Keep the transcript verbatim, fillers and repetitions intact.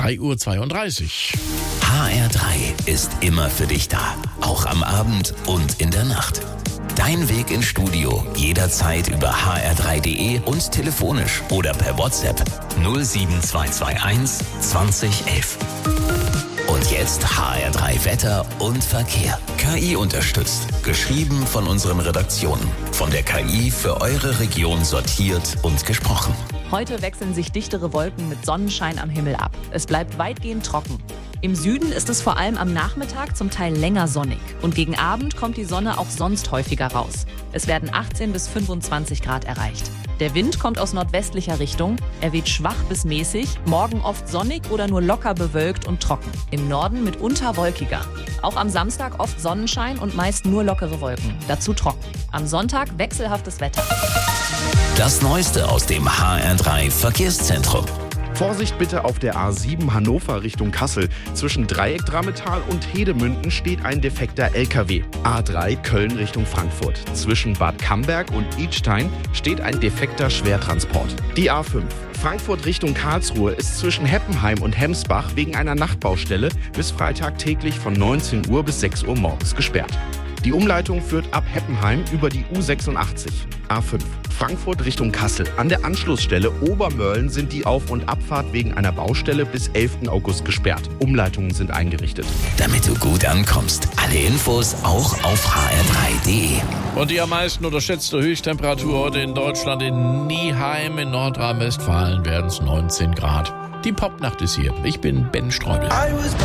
drei Uhr zweiunddreißig. H R drei ist immer für dich da, auch am Abend und in der Nacht. Dein Weg ins Studio jederzeit über h r drei punkt d e und telefonisch oder per WhatsApp null sieben zwei zwei eins zwanzig elf. Und jetzt H R drei Wetter und Verkehr. K I unterstützt. Geschrieben von unseren Redaktionen. Von der K I für eure Region sortiert und gesprochen. Heute wechseln sich dichtere Wolken mit Sonnenschein am Himmel ab. Es bleibt weitgehend trocken. Im Süden ist es vor allem am Nachmittag zum Teil länger sonnig. Und gegen Abend kommt die Sonne auch sonst häufiger raus. Es werden achtzehn bis fünfundzwanzig Grad erreicht. Der Wind kommt aus nordwestlicher Richtung. Er weht schwach bis mäßig, morgen oft sonnig oder nur locker bewölkt und trocken. Im Norden mitunter wolkiger. Auch am Samstag oft Sonnenschein und meist nur lockere Wolken. Dazu trocken. Am Sonntag wechselhaftes Wetter. Das Neueste aus dem H R drei Verkehrszentrum. Vorsicht bitte auf der A sieben Hannover Richtung Kassel. Zwischen Dreieck-Drametal und Hedemünden steht ein defekter L K W. A drei Köln Richtung Frankfurt. Zwischen Bad Camberg und Idstein steht ein defekter Schwertransport. Die A fünf Frankfurt Richtung Karlsruhe ist zwischen Heppenheim und Hemsbach wegen einer Nachtbaustelle bis Freitag täglich von neunzehn Uhr bis sechs Uhr morgens gesperrt. Die Umleitung führt ab Heppenheim über die U sechsundachtzig. A fünf Frankfurt Richtung Kassel. An der Anschlussstelle Obermörlen sind die Auf- und Abfahrt wegen einer Baustelle bis elften August gesperrt. Umleitungen sind eingerichtet. Damit du gut ankommst. Alle Infos auch auf h r drei punkt d e. Und die am meisten unterschätzte Höchsttemperatur heute in Deutschland, in Nieheim in Nordrhein-Westfalen, werden es neunzehn Grad. Die Popnacht ist hier. Ich bin Ben Streudel.